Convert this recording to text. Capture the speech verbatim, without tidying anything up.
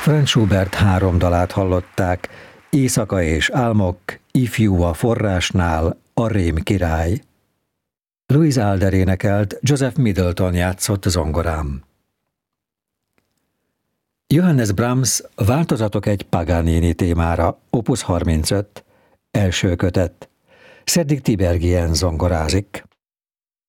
Franz Schubert három dalát hallották, Éjszaka és álmok, Ifjú a forrásnál, A rém király. Louis Alder énekelt, Joseph Middleton játszott zongorán. Johannes Brahms Változatok egy Paganini témára, opus harmincöt, első kötet. Cedric Tiberghien zongorázik.